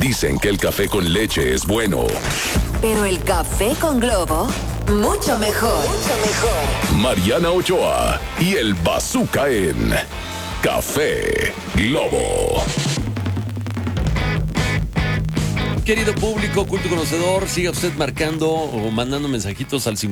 Dicen que el café con leche es bueno. Pero el café con Globo, mucho mejor. Mucho mejor. Mariana Ochoa y el Bazooka en Café Globo. Querido público, culto conocedor, siga usted marcando o mandando mensajitos al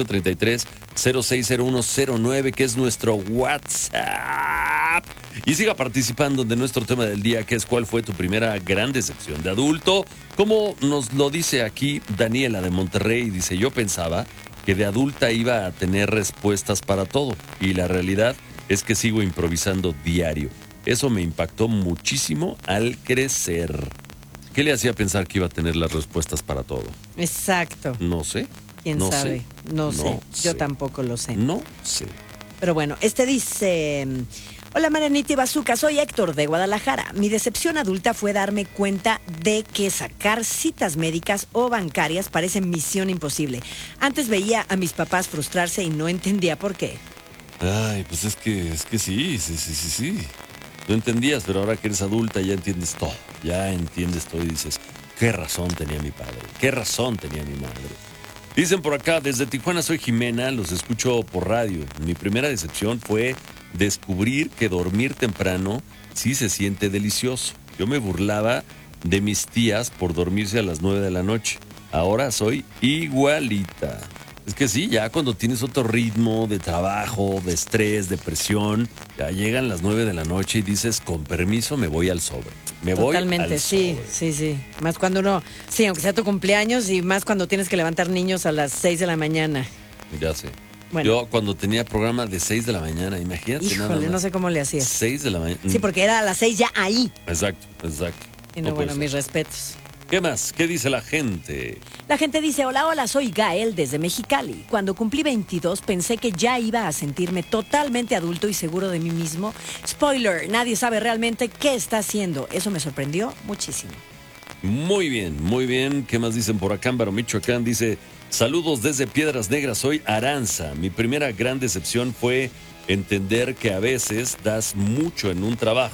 5533-060109, que es nuestro WhatsApp. Y siga participando de nuestro tema del día, que es ¿cuál fue tu primera gran decepción de adulto? Como nos lo dice aquí Daniela de Monterrey, dice, yo pensaba que de adulta iba a tener respuestas para todo. Y la realidad es que sigo improvisando diario. Eso me impactó muchísimo al crecer. ¿Qué le hacía pensar que iba a tener las respuestas para todo? Exacto. No sé. ¿Quién no sabe? sé. No sé. No Yo sé. tampoco lo sé. No sé. Pero bueno, dice... Hola Marianita y Bazooka, soy Héctor de Guadalajara. Mi decepción adulta fue darme cuenta de que sacar citas médicas o bancarias parece misión imposible. Antes veía a mis papás frustrarse y no entendía por qué. Ay, pues es que sí. No entendías, pero ahora que eres adulta ya entiendes todo. Ya entiendes todo y dices, qué razón tenía mi padre, qué razón tenía mi madre. Dicen por acá, desde Tijuana soy Jimena, los escucho por radio. Mi primera decepción fue descubrir que dormir temprano sí se siente delicioso. Yo me burlaba de mis tías por dormirse a las 9 de la noche. Ahora soy igualita. Es que sí, ya cuando tienes otro ritmo de trabajo, de estrés, de presión, ya llegan las 9 de la noche y dices, con permiso me voy al sobre. Totalmente, sí. Más cuando uno, sí, aunque sea tu cumpleaños y más cuando tienes que levantar niños a las 6 de la mañana. Ya sé. Bueno. Yo cuando tenía programa de 6 de la mañana, imagínate nada Híjole, más. no sé cómo le hacías. 6 de la mañana. Sí, porque era a las 6 ya ahí. Exacto. Y no, puede bueno, ser. mis respetos. ¿Qué más? ¿Qué dice la gente? La gente dice, hola, soy Gael desde Mexicali. Cuando cumplí 22 pensé que ya iba a sentirme totalmente adulto y seguro de mí mismo. Spoiler, nadie sabe realmente qué está haciendo. Eso me sorprendió muchísimo. Muy bien. ¿Qué más dicen por acá? Ámbaro, Michoacán dice, saludos desde Piedras Negras, soy Aranza. Mi primera gran decepción fue entender que a veces das mucho en un trabajo